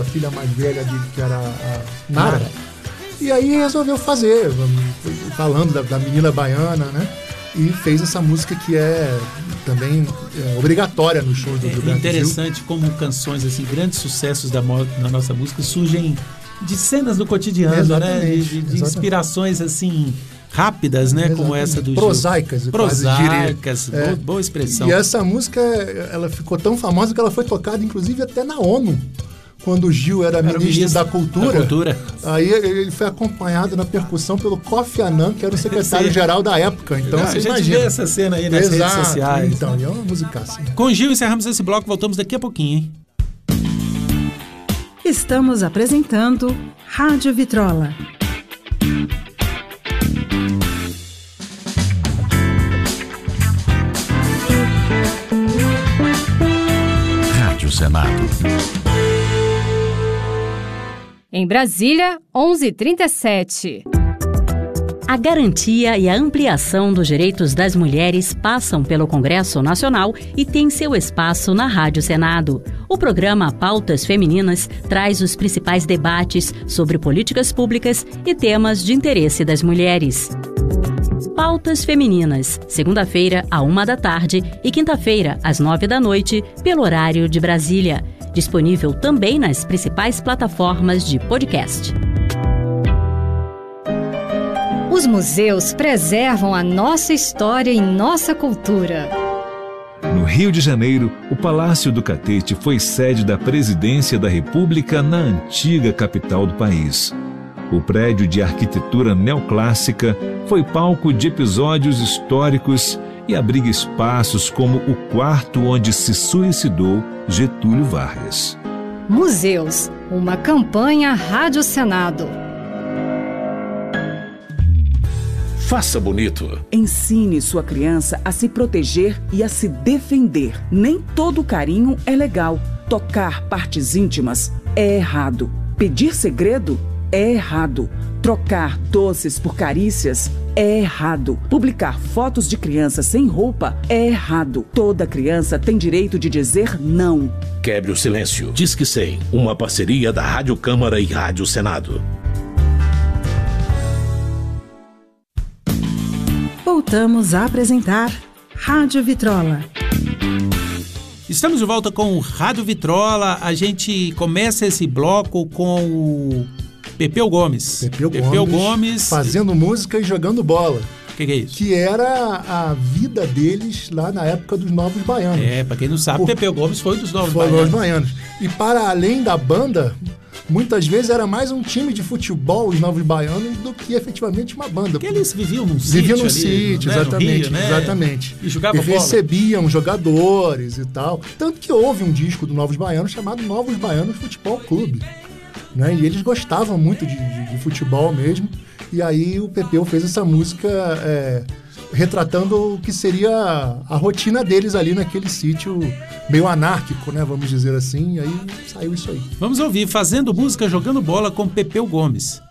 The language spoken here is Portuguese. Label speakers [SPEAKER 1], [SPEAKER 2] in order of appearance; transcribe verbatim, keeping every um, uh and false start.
[SPEAKER 1] a filha mais velha de, que era a Nara. Nara. E aí resolveu fazer, falando da, da menina baiana, né? E fez essa música que é também é, obrigatória no show do Gilberto Gil.
[SPEAKER 2] É interessante como canções, assim, grandes sucessos da, da nossa música surgem de cenas do cotidiano,
[SPEAKER 1] exatamente,
[SPEAKER 2] né? De, de inspirações, assim, rápidas, né?
[SPEAKER 1] Exatamente.
[SPEAKER 2] Como essa do
[SPEAKER 1] Prosaicas.
[SPEAKER 2] Gil. Prosaicas, boa,
[SPEAKER 1] é.
[SPEAKER 2] boa expressão.
[SPEAKER 1] E essa música, ela ficou tão famosa que ela foi tocada, inclusive, até na ONU. Quando o Gil era, era ministro, ministro da, Cultura, da Cultura, aí ele foi acompanhado na percussão pelo Kofi Annan, que era o secretário-geral da época. Então,
[SPEAKER 2] ah,
[SPEAKER 1] você
[SPEAKER 2] a gente
[SPEAKER 1] imagina.
[SPEAKER 2] vê essa cena aí nas
[SPEAKER 1] Exato,
[SPEAKER 2] redes sociais.
[SPEAKER 1] Então, é uma musicaça.
[SPEAKER 2] Com o Gil encerramos esse bloco, voltamos daqui a pouquinho, hein?
[SPEAKER 3] Estamos apresentando Rádio Vitrola.
[SPEAKER 4] Rádio Senado.
[SPEAKER 5] Em Brasília, onze e trinta e sete.
[SPEAKER 6] A garantia e a ampliação dos direitos das mulheres passam pelo Congresso Nacional e tem seu espaço na Rádio Senado. O programa Pautas Femininas traz os principais debates sobre políticas públicas e temas de interesse das mulheres. Pautas Femininas, segunda-feira, à uma da tarde e quinta-feira, às nove da noite, pelo horário de Brasília. Disponível também nas principais plataformas de podcast.
[SPEAKER 5] Os museus preservam a nossa história e nossa cultura.
[SPEAKER 7] No Rio de Janeiro, o Palácio do Catete foi sede da Presidência da República na antiga capital do país. O prédio de arquitetura neoclássica foi palco de episódios históricos e abriga espaços como o quarto onde se suicidou Getúlio Vargas.
[SPEAKER 5] Museus, uma campanha Rádio Senado.
[SPEAKER 4] Faça bonito.
[SPEAKER 8] Ensine sua criança a se proteger e a se defender. Nem todo carinho é legal. Tocar partes íntimas é errado. Pedir segredo é errado. Trocar doces por carícias é errado. Publicar fotos de crianças sem roupa é errado. Toda criança tem direito de dizer não.
[SPEAKER 4] Quebre o silêncio. Diz que sei. Uma parceria da Rádio Câmara e Rádio Senado.
[SPEAKER 3] Voltamos a apresentar Rádio Vitrola.
[SPEAKER 2] Estamos de volta com o Rádio Vitrola. A gente começa esse bloco com o Pepeu Gomes.
[SPEAKER 1] Pepeu,
[SPEAKER 2] Pepeu
[SPEAKER 1] Gomes,
[SPEAKER 2] Gomes
[SPEAKER 1] fazendo música e jogando bola.
[SPEAKER 2] O que, que é isso?
[SPEAKER 1] Que era a vida deles lá na época dos Novos Baianos.
[SPEAKER 2] É, pra quem não sabe, Por... Pepeu Gomes foi dos Novos
[SPEAKER 1] foi
[SPEAKER 2] Baianos.
[SPEAKER 1] Novos Baianos. E para além da banda, muitas vezes era mais um time de futebol, os Novos Baianos, do que efetivamente uma banda.
[SPEAKER 2] Porque eles viviam num sítio.
[SPEAKER 1] Viviam num
[SPEAKER 2] ali,
[SPEAKER 1] sítio,
[SPEAKER 2] né?
[SPEAKER 1] exatamente.
[SPEAKER 2] No Rio, né?
[SPEAKER 1] Exatamente.
[SPEAKER 2] E jogavam
[SPEAKER 1] e
[SPEAKER 2] bola.
[SPEAKER 1] recebiam jogadores e tal. Tanto que houve um disco do Novos Baianos chamado Novos Baianos Futebol Clube. Né? E eles gostavam muito de, de, de futebol mesmo. E aí o Pepeu fez essa música é, retratando o que seria a rotina deles ali naquele sítio meio anárquico, né? Vamos dizer assim. E aí saiu isso aí.
[SPEAKER 2] Vamos ouvir Fazendo Música, Jogando Bola com Pepeu Gomes.